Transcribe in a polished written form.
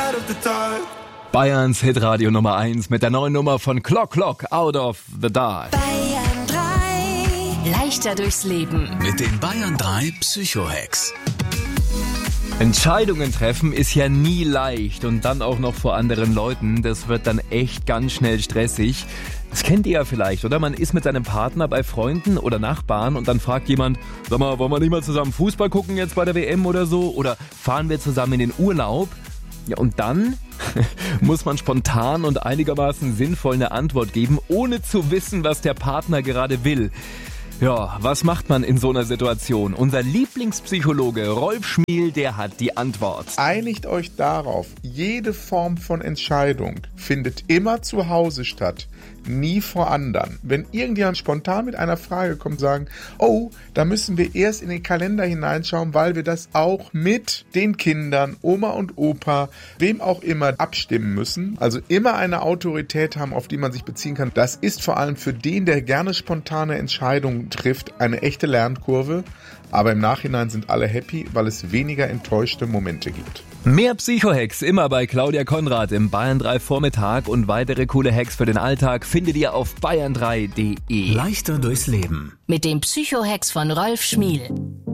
side of the dark. Bayerns Hitradio Nummer 1 mit der neuen Nummer von Clock Clock, Out of the Dark. Bayern 3, leichter durchs Leben. Mit den Bayern 3 Psycho-Hacks. Entscheidungen treffen ist ja nie leicht und dann auch noch vor anderen Leuten. Das wird dann echt ganz schnell stressig. Das kennt ihr ja vielleicht, oder? Man ist mit seinem Partner bei Freunden oder Nachbarn und dann fragt jemand, sag mal, wollen wir nicht mal zusammen Fußball gucken jetzt bei der WM oder so? Oder fahren wir zusammen in den Urlaub? Ja, und dann muss man spontan und einigermaßen sinnvoll eine Antwort geben, ohne zu wissen, was der Partner gerade will. Ja, was macht man in so einer Situation? Unser Lieblingspsychologe Rolf Schmiel, der hat die Antwort. Einigt euch darauf, jede Form von Entscheidung findet immer zu Hause statt, nie vor anderen. Wenn irgendjemand spontan mit einer Frage kommt, sagen, oh, da müssen wir erst in den Kalender hineinschauen, weil wir das auch mit den Kindern, Oma und Opa, wem auch immer abstimmen müssen. Also immer eine Autorität haben, auf die man sich beziehen kann. Das ist vor allem für den, der gerne spontane Entscheidungen trifft, eine echte Lernkurve. Aber im Nachhinein sind alle happy, weil es weniger enttäuschte Momente gibt. Mehr Psycho-Hacks immer bei Claudia Konrad im Bayern 3 Vormittag und weitere coole Hacks für den Alltag findet ihr auf bayern3.de. Leichter durchs Leben. Mit den Psycho-Hacks von Rolf Schmiel.